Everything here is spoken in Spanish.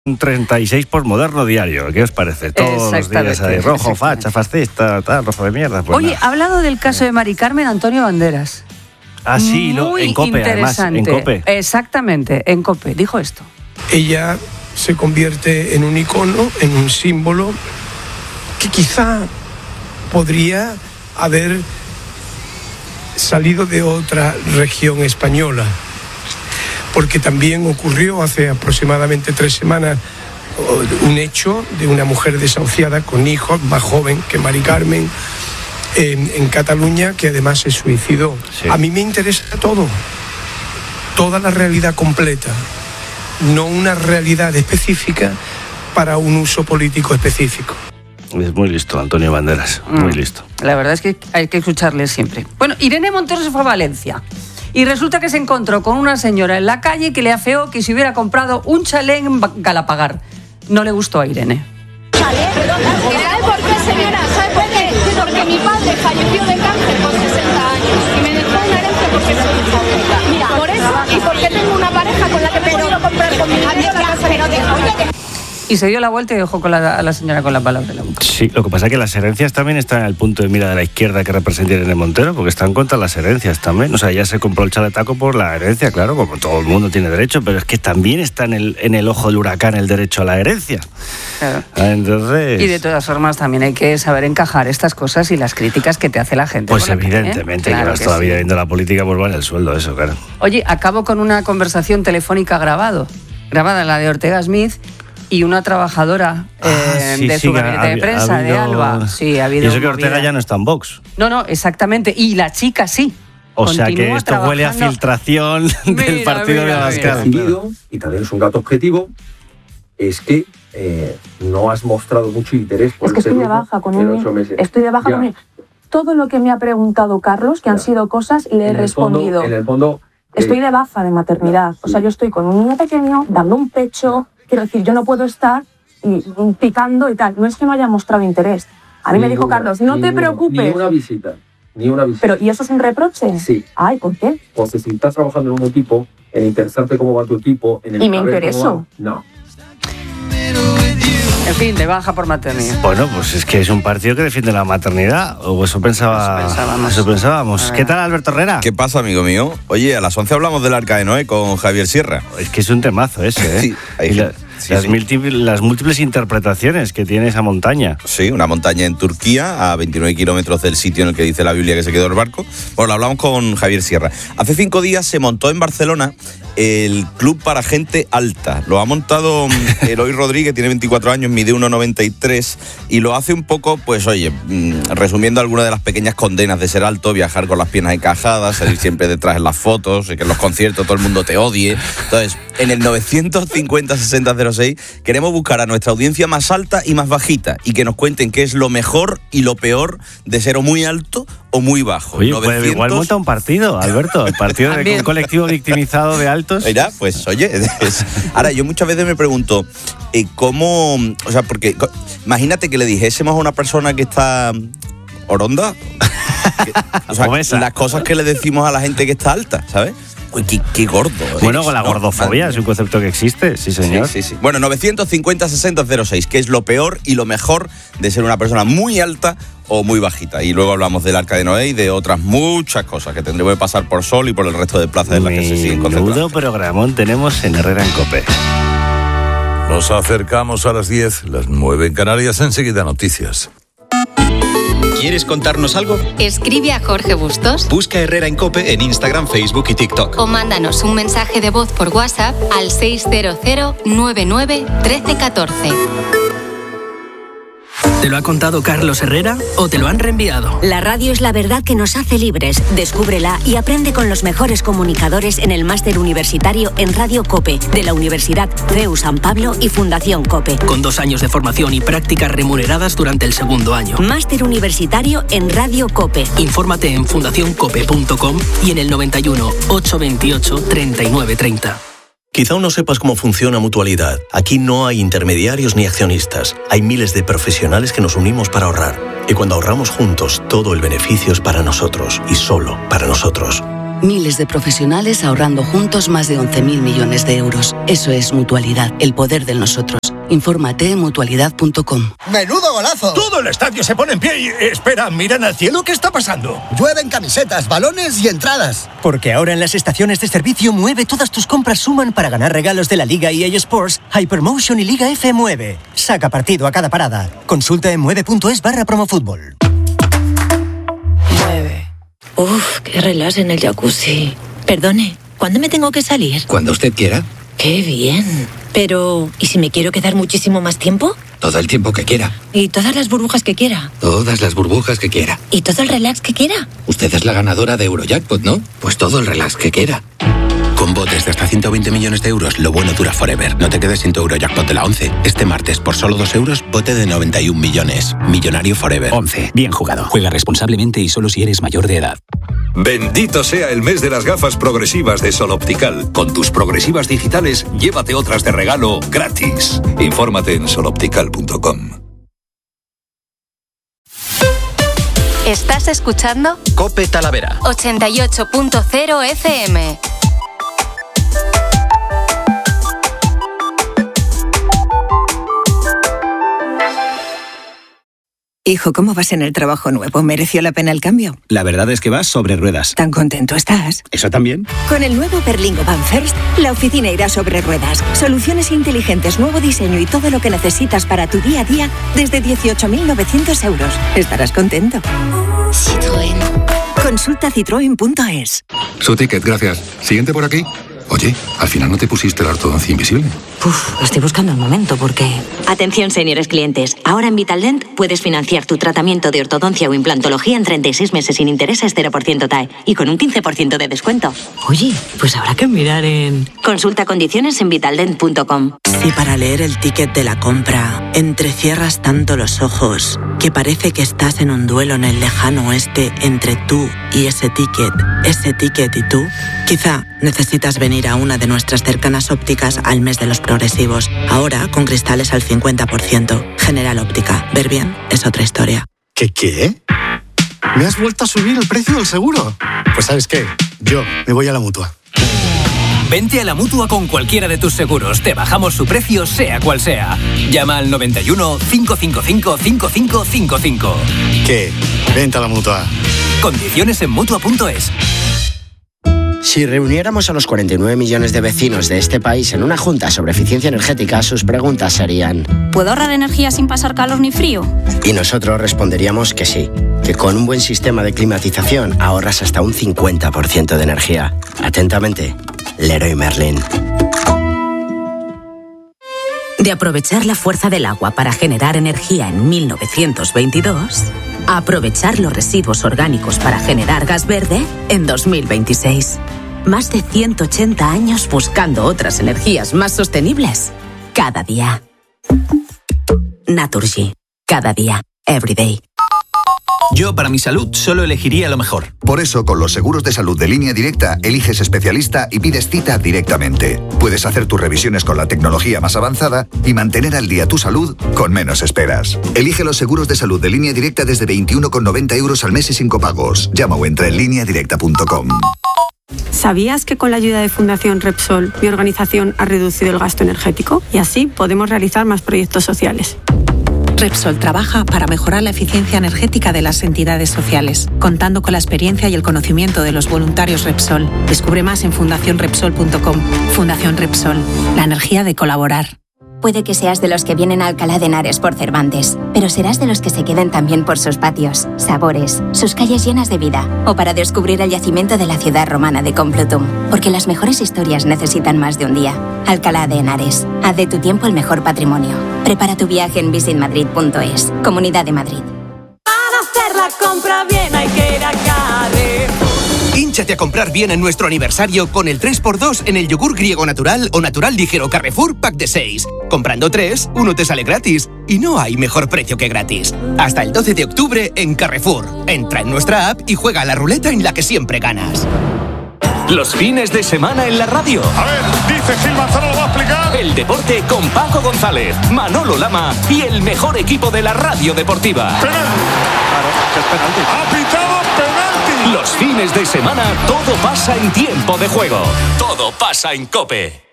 36 postmoderno diario. ¿Qué os parece? Todos los días ahí, rojo, facha, fascista, tal, rojo de mierda. Pues oye, ha hablado del caso de Mari Carmen, Antonio Banderas. Ah, sí, en COPE, además, en COPE. Exactamente, en COPE, dijo esto. Ella se convierte en un icono, en un símbolo que quizá podría haber salido de otra región española, porque también ocurrió hace aproximadamente 3 semanas un hecho de una mujer desahuciada con hijos, más joven que Mari Carmen, en Cataluña, que además se suicidó. Sí. A mí me interesa toda la realidad completa, no una realidad específica para un uso político específico. Es muy listo, Antonio Banderas, muy listo. La verdad es que hay que escucharle siempre. Bueno, Irene Montero se fue a Valencia y resulta que se encontró con una señora en la calle que le afeó que se hubiera comprado un chalet en Galapagar. No le gustó a Irene. ¿Chalet? ¿Sabe por qué, señora? ¿Sabe por qué? Porque mi padre falleció de cáncer con 60 años y me dejó una herencia porque soy hija. Mira, por eso y porque tengo una pareja con la que me puedo comprar con mi marido la casa. Y se dio la vuelta y dejó a la señora con la palabra en la boca. Sí, lo que pasa es que las herencias también están en el punto de mira de la izquierda que representa Irene Montero, porque están contra las herencias también. O sea, ella se compró el chaletaco por la herencia, claro, como todo el mundo tiene derecho, pero es que también está en el ojo del huracán el derecho a la herencia. Claro. Entonces... Y de todas formas también hay que saber encajar estas cosas y las críticas que te hace la gente. Pues evidentemente, que vas todavía viendo la política, pues vale el sueldo, eso, claro. Oye, acabo con una conversación telefónica grabada la de Ortega Smith y una trabajadora de su gabinete de prensa, de Alba. Sí, ha habido. Y eso que Ortega ya no está en Vox. No, exactamente. Y la chica sí. O sea que esto huele a filtración del partido de Abascal. Y también es un dato objetivo, es que no has mostrado mucho interés por estoy de baja con él. Estoy de baja con él. Todo lo que me ha preguntado Carlos, que han sido cosas, le he respondido. En el fondo... Estoy de baja de maternidad. O sea, yo estoy con un niño pequeño, dando un pecho. Quiero decir, yo no puedo estar picando y tal. No es que no haya mostrado interés. A mí me dijo Carlos, no te preocupes. Ni una visita. Pero, ¿y eso es un reproche? Sí. Ay, ¿por qué? Porque si estás trabajando en un equipo, en interesarte cómo va tu equipo... ¿Y me intereso? No. En fin, de baja por maternidad. Bueno, pues es que es un partido que defiende la maternidad, o eso pensábamos. ¿Qué tal, Alberto Herrera? ¿Qué pasa, amigo mío? Oye, a las 11 hablamos del Arca de Noé con Javier Sierra. Es que es un temazo ese, ¿eh? Sí, las múltiples interpretaciones que tiene esa montaña. Sí, una montaña en Turquía, a 29 kilómetros del sitio en el que dice la Biblia que se quedó el barco. Bueno, lo hablamos con Javier Sierra. Hace 5 días se montó en Barcelona el Club para Gente Alta. Lo ha montado Eloy Rodríguez, tiene 24 años, mide 1,93 y lo hace un poco, pues oye, resumiendo algunas de las pequeñas condenas de ser alto, viajar con las piernas encajadas, salir siempre detrás en las fotos, que en los conciertos todo el mundo te odie. Entonces, en el 950-6006 queremos buscar a nuestra audiencia más alta y más bajita y que nos cuenten qué es lo mejor y lo peor de ser o muy alto o muy bajo. Oye, 900... pues igual monta un partido, Alberto, el partido de un colectivo victimizado de altos. Mira, pues oye, ahora yo muchas veces me pregunto cómo, o sea, porque imagínate que le dijésemos a una persona que está oronda, o sea, las cosas que le decimos a la gente que está alta, ¿sabes? Uy, qué gordo. Bueno, con la gordofobia es un concepto que existe, sí señor. Sí. Bueno, 950-6006, que es lo peor y lo mejor de ser una persona muy alta o muy bajita. Y luego hablamos del Arca de Noé y de otras muchas cosas que tendremos que pasar por Sol y por el resto de plazas en las que se siguen concentrando. Menudo programón tenemos en Herrera en COPE. Nos acercamos a las 10, las 9 en Canarias, enseguida noticias. ¿Quieres contarnos algo? Escribe a Jorge Bustos. Busca Herrera en COPE en Instagram, Facebook y TikTok. O mándanos un mensaje de voz por WhatsApp al 600 99 1314. ¿Te lo ha contado Carlos Herrera o te lo han reenviado? La radio es la verdad que nos hace libres. Descúbrela y aprende con los mejores comunicadores en el máster universitario en Radio COPE de la Universidad CEU San Pablo y Fundación COPE. Con 2 años de formación y prácticas remuneradas durante el 2º año. Máster universitario en Radio COPE. Infórmate en fundacioncope.com y en el 91 828 3930. Quizá aún no sepas cómo funciona Mutualidad. Aquí no hay intermediarios ni accionistas. Hay miles de profesionales que nos unimos para ahorrar. Y cuando ahorramos juntos, todo el beneficio es para nosotros y solo para nosotros. Miles de profesionales ahorrando juntos más de 11.000 millones de euros. Eso es Mutualidad, el poder del nosotros. Infórmate en mutualidad.com. ¡Menudo golazo! Todo el estadio se pone en pie y... Espera, miran al cielo, ¿qué está pasando? Llueven camisetas, balones y entradas. Porque ahora en las estaciones de servicio Mueve todas tus compras suman para ganar regalos de la Liga EA Sports, Hypermotion y Liga F Mueve. Saca partido a cada parada. Consulta en mueve.es/promofútbol. Mueve. Uf, qué relax en el jacuzzi. Perdone, ¿cuándo me tengo que salir? Cuando usted quiera. ¡Qué bien! Pero, ¿y si me quiero quedar muchísimo más tiempo? Todo el tiempo que quiera. ¿Y todas las burbujas que quiera? Todas las burbujas que quiera. ¿Y todo el relax que quiera? Usted es la ganadora de Eurojackpot, ¿no? Pues todo el relax que quiera. Con botes de hasta 120 millones de euros, lo bueno dura forever. No te quedes sin tu Eurojackpot de la 11. Este martes, por solo 2 euros, bote de 91 millones. Millonario forever. 11. Bien jugado. Juega responsablemente y solo si eres mayor de edad. Bendito sea el mes de las gafas progresivas de Sol Optical. Con tus progresivas digitales, llévate otras de regalo gratis. Infórmate en soloptical.com. ¿Estás escuchando? COPE Talavera 88.0 FM. Hijo, ¿cómo vas en el trabajo nuevo? ¿Mereció la pena el cambio? La verdad es que vas sobre ruedas. ¿Tan contento estás? ¿Eso también? Con el nuevo Berlingo Van First, la oficina irá sobre ruedas. Soluciones inteligentes, nuevo diseño y todo lo que necesitas para tu día a día desde 18.900 euros. Estarás contento. Citroën. Consulta citroen.es. Su ticket, gracias. Siguiente por aquí. Oye, al final no te pusiste la ortodoncia invisible. Estoy buscando el momento porque... Atención, señores clientes. Ahora en Vitaldent puedes financiar tu tratamiento de ortodoncia o implantología en 36 meses sin intereses 0% TAE y con un 15% de descuento. Oye, pues habrá que mirar en... Consulta condiciones en vitaldent.com. Si para leer el ticket de la compra entrecierras tanto los ojos que parece que estás en un duelo en el lejano oeste entre tú y ese ticket y tú, quizá necesitas venir a una de nuestras cercanas ópticas al mes de los progresivos. Ahora con cristales al 50%. General Óptica. Ver bien es otra historia. ¿Qué? ¿Me has vuelto a subir el precio del seguro? Pues ¿sabes qué? Yo me voy a la Mutua. Vente a la Mutua con cualquiera de tus seguros. Te bajamos su precio, sea cual sea. Llama al 91 555 5555. ¿Qué? Vente a la Mutua. Condiciones en Mutua.es. Si reuniéramos a los 49 millones de vecinos de este país en una junta sobre eficiencia energética, sus preguntas serían: ¿puedo ahorrar energía sin pasar calor ni frío? Y nosotros responderíamos que sí, que con un buen sistema de climatización ahorras hasta un 50% de energía. Atentamente, Leroy Merlin. De aprovechar la fuerza del agua para generar energía en 1922, a aprovechar los residuos orgánicos para generar gas verde en 2026. Más de 180 años buscando otras energías más sostenibles. Cada día. Naturgy. Cada día. Every day. Yo, para mi salud, solo elegiría lo mejor. Por eso, con los seguros de salud de Línea Directa, eliges especialista y pides cita directamente. Puedes hacer tus revisiones con la tecnología más avanzada y mantener al día tu salud con menos esperas. Elige los seguros de salud de Línea Directa desde 21,90 euros al mes y sin copagos. Llama o entra en lineadirecta.com. ¿Sabías que con la ayuda de Fundación Repsol, mi organización ha reducido el gasto energético? Y así podemos realizar más proyectos sociales. Repsol trabaja para mejorar la eficiencia energética de las entidades sociales, contando con la experiencia y el conocimiento de los voluntarios Repsol. Descubre más en fundacionrepsol.com. Fundación Repsol, la energía de colaborar. Puede que seas de los que vienen a Alcalá de Henares por Cervantes, pero serás de los que se queden también por sus patios, sabores, sus calles llenas de vida, o para descubrir el yacimiento de la ciudad romana de Complutum, porque las mejores historias necesitan más de un día. Alcalá de Henares, haz de tu tiempo el mejor patrimonio. Prepara tu viaje en visitmadrid.es, Comunidad de Madrid. Para hacer la compra bien hay que ir a Carrefour. Hínchate a comprar bien en nuestro aniversario con el 3x2 en el yogur griego natural o natural ligero Carrefour Pack de 6. Comprando 3, uno te sale gratis. Y no hay mejor precio que gratis. Hasta el 12 de octubre en Carrefour. Entra en nuestra app y juega a la ruleta en la que siempre ganas. Los fines de semana en la radio. A ver, dice Gil Manzano, lo va a explicar. El deporte con Paco González, Manolo Lama y el mejor equipo de la radio deportiva. Penal. Claro, es penalti. Ha pitado penalti. Los fines de semana todo pasa en Tiempo de Juego. Todo pasa en COPE.